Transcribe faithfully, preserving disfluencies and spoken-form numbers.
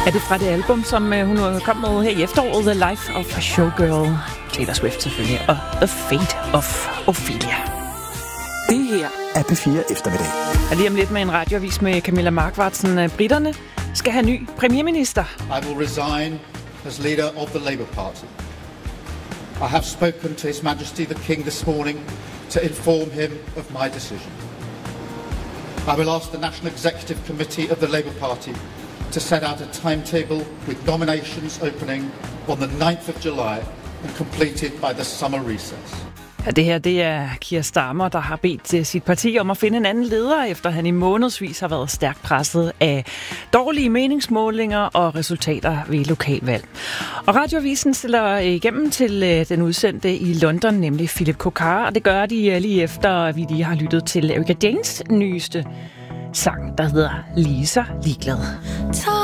Er det fra det album, som hun kom med her i efteråret, The Life of a Showgirl? Taylor Swift selvfølgelig, og The Fate of Ophelia. Det her er P fire Eftermiddag. Og lige om lidt med en radioavis med Camilla Markvartsen. Britterne skal have ny premierminister. I will resign as leader of the Labour Party. I have spoken to His Majesty the King this morning to inform him of my decision. I will ask the National Executive Committee of the Labour Party to set out a timetable with nominations opening on the ninth of July and completed by the summer recess. Ja, det her det er Keir Starmer, der har bedt sit parti om at finde en anden leder, efter han i månedsvis har været stærkt presset af dårlige meningsmålinger og resultater ved lokalvalg. Og Radioavisen stiller igennem til den udsendte i London, nemlig Philip Kokar, og det gør de lige efter, at vi lige har lyttet til Erika Jaynes nyeste sang, der hedder Lige så ligeglad.